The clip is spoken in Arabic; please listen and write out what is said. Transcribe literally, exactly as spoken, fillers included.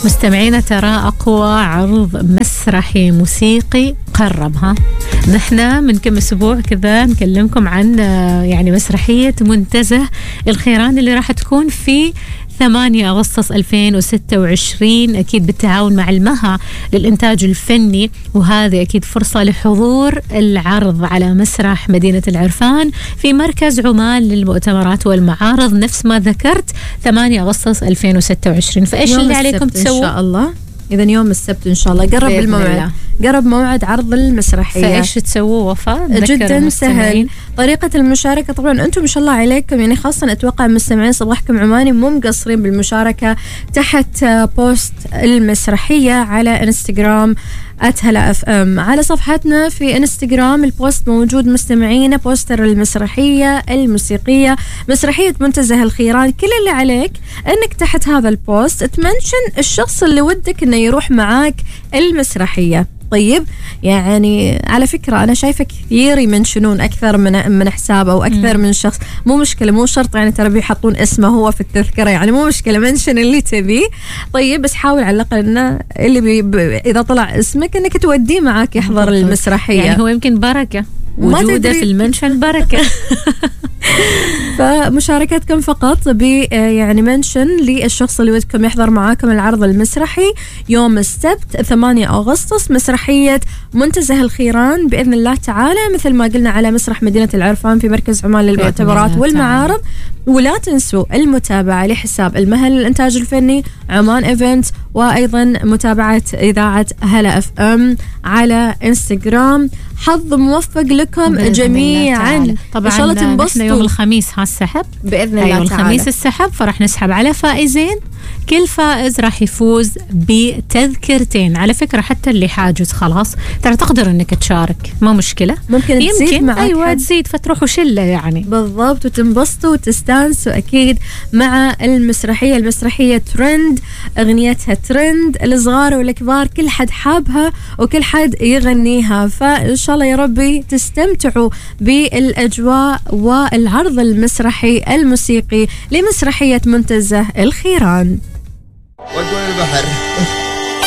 مستمعينا ترى أقوى عرض مسرحي موسيقي قربها. نحن من كم أسبوع كذا نكلمكم عن يعني مسرحية منتزه الخيران اللي راح تكون في ثمانية أغسطس ألفين وستة وعشرين، أكيد بالتعاون مع المها للإنتاج الفني، وهذه أكيد فرصة لحضور العرض على مسرح مدينة العرفان في مركز عمان للمؤتمرات والمعارض نفس ما ذكرت ثمانية أغسطس ألفين وستة وعشرين. فإيش اللي عليكم تسووا؟ إن شاء الله إذا يوم السبت إن شاء الله قرب الموعد، قرب موعد عرض المسرحية. فإيش تسووا وفاء؟ جدا سهل. طريقة المشاركة طبعا أنتم ما شاء الله عليكم، يعني خاصة أتوقع مستمعين صباحكم عماني مو مقصرين بالمشاركة تحت بوست المسرحية على انستغرام أتهلا أف أم. على صفحتنا في انستغرام البوست موجود مستمعينا، بوستر المسرحية الموسيقية مسرحية منتزه الخيران. كل اللي عليك أنك تحت هذا البوست تمنشن الشخص اللي ودك أنه يروح معاك المسرحية. طيب يعني على فكرة أنا شايفة كثير يمنشنون أكثر من من حساب أو أكثر م. من شخص، مو مشكلة، مو شرط يعني ترى بيحطون اسمه هو في التذكرة، يعني مو مشكلة، منشن اللي تبيه. طيب بس حاول على الأقل إنه اللي بي ب... إذا طلع اسمك إنك توديه معك يحضر المسرحية. يعني هو يمكن بركة وجوده في المنشن بركة. فمشاركتكم فقط ب يعني منشن للشخص اللي ودكم يحضر معاكم العرض المسرحي يوم السبت ثمانية أغسطس، مسرحية منتزه الخيران بإذن الله تعالى، مثل ما قلنا على مسرح مدينة العرفان في مركز عمان للمؤتمرات والمعارض. ولا تنسوا المتابعة لحساب المها للإنتاج الفني عمان إيفنت، وأيضا متابعة إذاعة هلا أف أم على إنستغرام. حظ موفق لكم جميعا. طبعا إن شاء الله تنبسطوا. يوم الخميس هالسحب بإذن الله أيوة تعالى، الخميس السحب، فرح نسحب على فائزين. كل فائز راح يفوز بتذكرتين. على فكرة حتى اللي حاجز خلاص ترى تقدر انك تشارك، ما مشكلة، ممكن تزيد معك. ايوه تزيد فتروحوا شلة يعني. بالضبط، وتنبسطوا وتستانسوا اكيد مع المسرحية. المسرحية ترند، اغنيتها ترند، الصغار والكبار كل حد حابها وكل حد يغنيها. فان شاء الله يا ربي تستمتعوا بالاجواء والعرض المسرحي الموسيقي لمسرحية منتزه الخيران. وجه البحر